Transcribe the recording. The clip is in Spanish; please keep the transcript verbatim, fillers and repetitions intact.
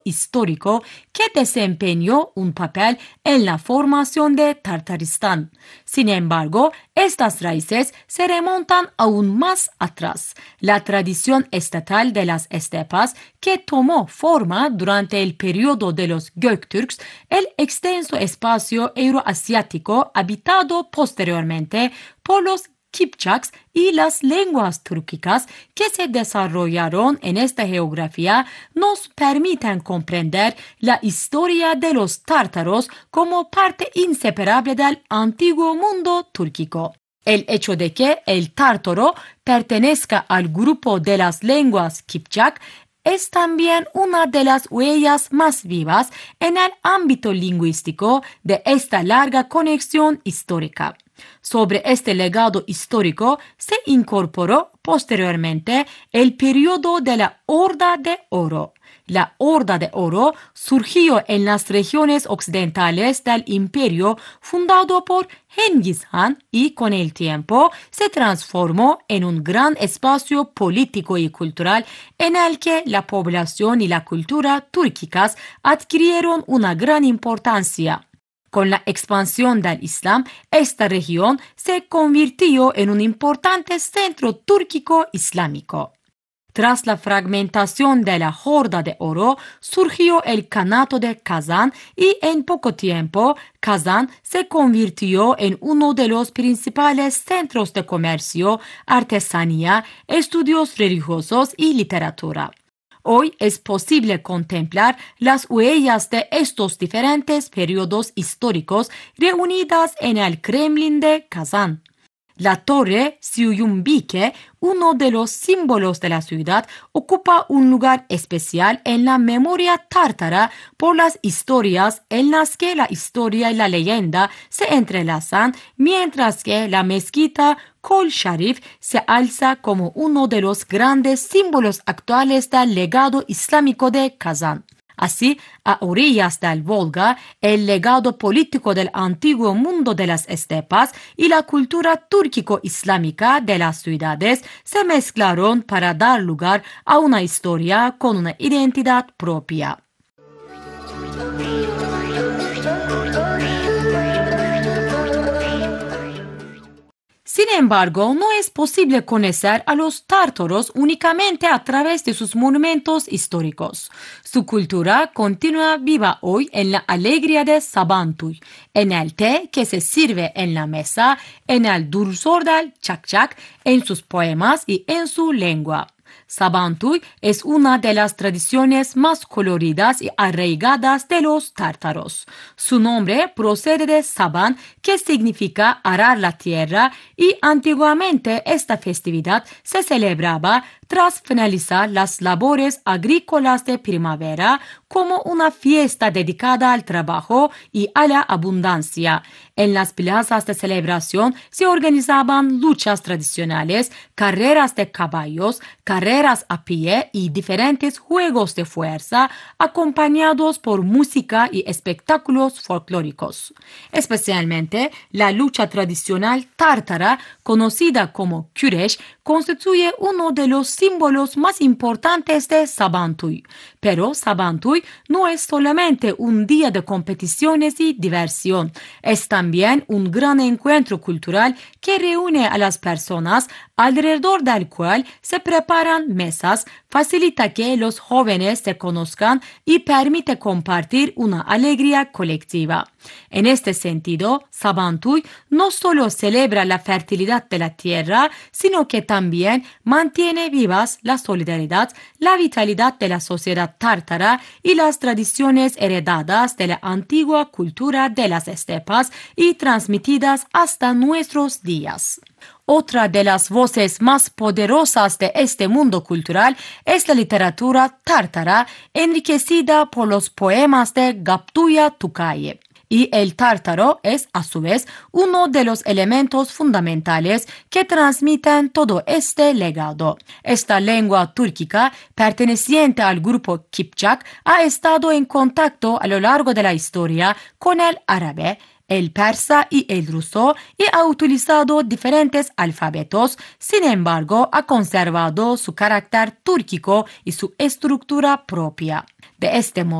histórico que desempeñó un papel en la formación de Tartaristán. Sin embargo, estas raíces se remontan aún más atrás. La tradición estatal de las estepas que tomó forma durante el periodo de los Göktürks, el extenso espacio euroasiático habitado posteriormente por los Kipchaks y las lenguas túrquicas que se desarrollaron en esta geografía nos permiten comprender la historia de los tártaros como parte inseparable del antiguo mundo túrquico. El hecho de que el tártaro pertenezca al grupo de las lenguas Kipchak es también una de las huellas más vivas en el ámbito lingüístico de esta larga conexión histórica. Sobre este legado histórico se incorporó posteriormente el periodo de la Horda de Oro. La Horda de Oro surgió en las regiones occidentales del imperio fundado por Genghis Han y con el tiempo se transformó en un gran espacio político y cultural en el que la población y la cultura túrquicas adquirieron una gran importancia. Con la expansión del Islam, esta región se convirtió en un importante centro túrquico islámico. Tras la fragmentación de la Horda de Oro, surgió el Kanato de Kazán y en poco tiempo, Kazán se convirtió en uno de los principales centros de comercio, artesanía, estudios religiosos y literatura. Hoy es posible contemplar las huellas de estos diferentes periodos históricos reunidas en el Kremlin de Kazán. La torre Siuyumbike, uno de los símbolos de la ciudad, ocupa un lugar especial en la memoria tártara por las historias en las que la historia y la leyenda se entrelazan, mientras que la mezquita Kol Sharif se alza como uno de los grandes símbolos actuales del legado islámico de Kazán. Así, a orillas del Volga, el legado político del antiguo mundo de las estepas y la cultura túrquico-islámica de las ciudades se mezclaron para dar lugar a una historia con una identidad propia. Sin embargo, no es posible conocer a los tártaros únicamente a través de sus monumentos históricos. Su cultura continúa viva hoy en la alegría de Sabantuy, en el té que se sirve en la mesa, en el dulzor del chakchak, en sus poemas y en su lengua. Sabantuy es una de las tradiciones más coloridas y arraigadas de los tártaros. Su nombre procede de Saban, que significa arar la tierra, y antiguamente esta festividad se celebraba tras finalizar las labores agrícolas de primavera como una fiesta dedicada al trabajo y a la abundancia. En las plazas de celebración se organizaban luchas tradicionales, carreras de caballos, carreras a pie y diferentes juegos de fuerza acompañados por música y espectáculos folclóricos. Especialmente la lucha tradicional tártara, conocida como Küreş, constituye uno de los símbolos más importantes de Sabantuy. Pero Sabantuy no es solamente un día de competiciones y diversión, es también un gran encuentro cultural que reúne a las personas alrededor del cual se preparan mesas, facilita que los jóvenes se conozcan y permite compartir una alegría colectiva. En este sentido, Sabantuy no solo celebra la fertilidad de la tierra, sino que también mantiene vivas la solidaridad, la vitalidad de la sociedad tártara y las tradiciones heredadas de la antigua cultura de las estepas y transmitidas hasta nuestros días. Otra de las voces más poderosas de este mundo cultural es la literatura tártara, enriquecida por los poemas de Gaptuya Tukaye. Y el tártaro es, a su vez, uno de los elementos fundamentales que transmiten todo este legado. Esta lengua túrquica, perteneciente al grupo Kipchak, ha estado en contacto a lo largo de la historia con el árabe, el persa y el ruso y ha utilizado diferentes alfabetos, sin embargo ha conservado su carácter túrquico y su estructura propia. De este modo,